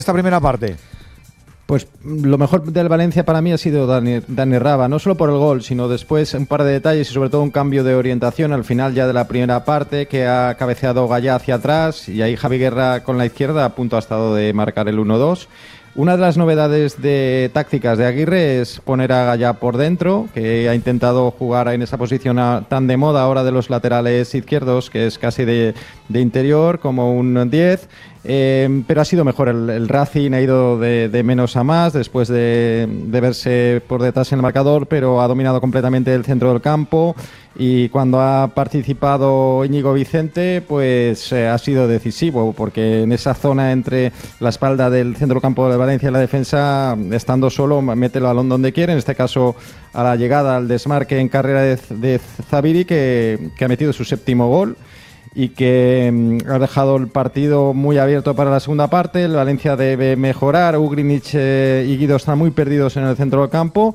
esta primera parte? Pues lo mejor del Valencia para mí ha sido Dani Raba, no solo por el gol, sino después un par de detalles y sobre todo un cambio de orientación al final ya de la primera parte, que ha cabeceado Gallá hacia atrás y ahí Javi Guerra con la izquierda a punto ha estado de marcar el 1-2. Una de las novedades tácticas de Aguirre es poner a Gallá por dentro, que ha intentado jugar en esa posición tan de moda ahora de los laterales izquierdos, que es casi de interior, como un 10. Pero ha sido mejor el Racing, ha ido de menos a más después de verse por detrás en el marcador, pero ha dominado completamente el centro del campo y cuando ha participado Íñigo Vicente pues ha sido decisivo, porque en esa zona entre la espalda del centro del campo de Valencia y la defensa, estando solo, mete el balón donde quiere, en este caso a la llegada, al desmarque en carrera de Zaviri, que ha metido su 7º gol y que ha dejado el partido muy abierto para la segunda parte. El Valencia debe mejorar. Ugrinic y Guido están muy perdidos en el centro del campo.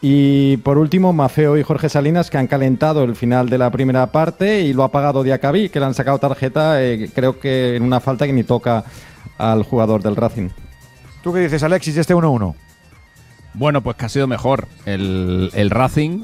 Y por último, Maffeo y Jorge Salinas, que han calentado el final de la primera parte y lo ha pagado Diacabí, que le han sacado tarjeta, creo que en una falta que ni toca al jugador del Racing. ¿Tú qué dices, Alexis, de este 1-1? Bueno, pues que ha sido mejor el Racing.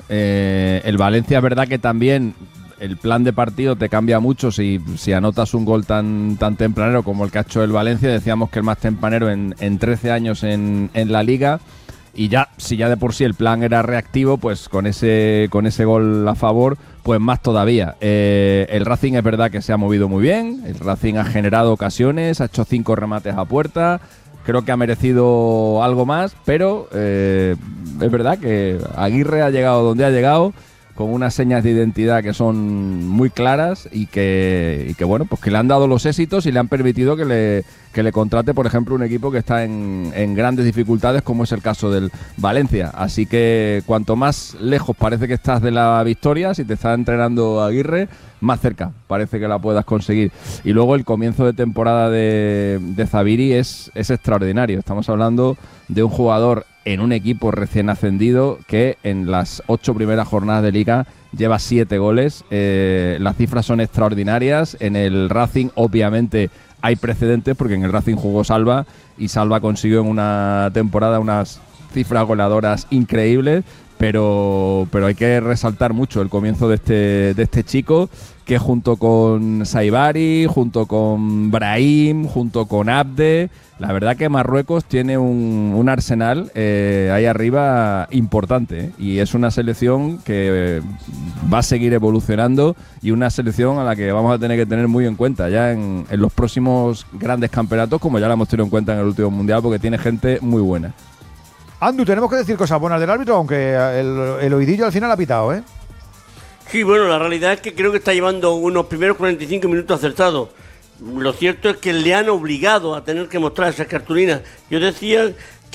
El Valencia es verdad que también el plan de partido te cambia mucho si anotas un gol tan tempranero como el que ha hecho el Valencia. Decíamos que el más tempranero en 13 años en la Liga. Y si ya de por sí el plan era reactivo, pues con ese gol a favor, pues más todavía. El Racing es verdad que se ha movido muy bien. El Racing ha generado ocasiones, ha hecho 5 remates a puerta. Creo que ha merecido algo más, pero es verdad que Aguirre ha llegado donde ha llegado, con unas señas de identidad que son muy claras y que bueno, pues que le han dado los éxitos y le han permitido que le contrate, por ejemplo, un equipo que está en grandes dificultades, como es el caso del Valencia. Así que cuanto más lejos parece que estás de la victoria, si te está entrenando Aguirre, más cerca parece que la puedas conseguir. Y luego el comienzo de temporada de Zaviri es extraordinario. Estamos hablando de un jugador en un equipo recién ascendido que en las 8 primeras jornadas de Liga lleva 7 goles. Las cifras son extraordinarias. En el Racing obviamente hay precedentes, porque en el Racing jugó Salva y Salva consiguió en una temporada unas cifras goleadoras increíbles, pero hay que resaltar mucho el comienzo de este chico, que junto con Saibari, junto con Brahim, junto con Abde, la verdad que Marruecos tiene un arsenal ahí arriba importante, y es una selección que va a seguir evolucionando y una selección a la que vamos a tener que tener muy en cuenta ya en los próximos grandes campeonatos, como ya la hemos tenido en cuenta en el último mundial, porque tiene gente muy buena. Andu, tenemos que decir cosas buenas del árbitro, aunque el oidillo al final ha pitado, ¿eh? Sí, bueno, la realidad es que creo que está llevando unos primeros 45 minutos acertados. Lo cierto es que le han obligado a tener que mostrar esas cartulinas. Yo decía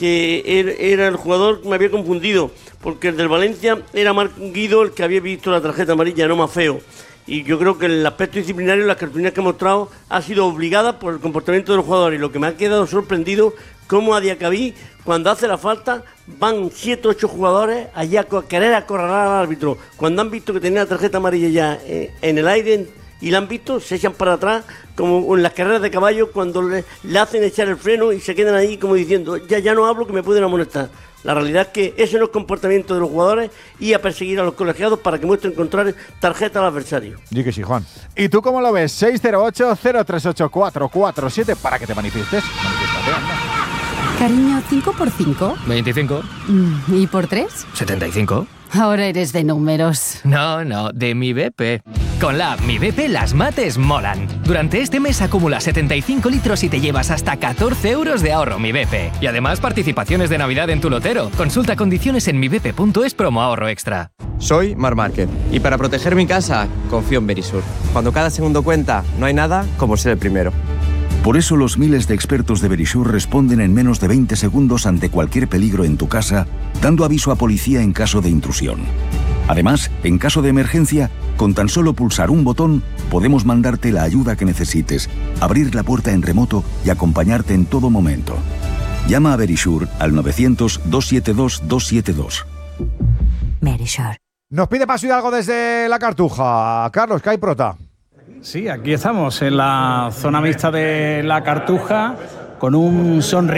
que era el jugador que me había confundido, porque el del Valencia era Marc Guido el que había visto la tarjeta amarilla, no Maffeo. Y yo creo que en el aspecto disciplinario las cartulinas que ha mostrado ha sido obligada por el comportamiento de los jugadores. Y lo que me ha quedado sorprendido, como a Diacabí, cuando hace la falta, van 7 o 8 jugadores allá a querer acorralar al árbitro. Cuando han visto que tenía la tarjeta amarilla ya en el aire y la han visto, se echan para atrás, como en las carreras de caballo, cuando le hacen echar el freno y se quedan ahí como diciendo, ya no hablo, que me pueden amonestar. La realidad es que ese no es comportamiento de los jugadores, y a perseguir a los colegiados para que muestren contrario tarjeta al adversario. Di que sí, Juan. ¿Y tú cómo lo ves? 608-038-447 para que te manifiestes. Manifiéstate, anda. Cariño, 5 por 5. 25. ¿Y por 3? 75. Ahora eres de números. No, de Mi BP. Con la app Mi BP las mates molan. Durante este mes acumula 75 litros y te llevas hasta 14 euros de ahorro Mi BP. Y además participaciones de Navidad en tu lotero. Consulta condiciones en mibp.es promo ahorro extra. Soy Mar Márquez y para proteger mi casa confío en Verisur. Cuando cada segundo cuenta, no hay nada como ser el primero. Por eso los miles de expertos de Verisur responden en menos de 20 segundos ante cualquier peligro en tu casa, dando aviso a policía en caso de intrusión. Además, en caso de emergencia, con tan solo pulsar un botón, podemos mandarte la ayuda que necesites, abrir la puerta en remoto y acompañarte en todo momento. Llama a Verisur al 900-272-272. Verisur. Nos pide Paso Hidalgo desde La Cartuja. Carlos, ¿qué hay, prota? Sí, aquí estamos en la zona mixta de La Cartuja, con un sonrisa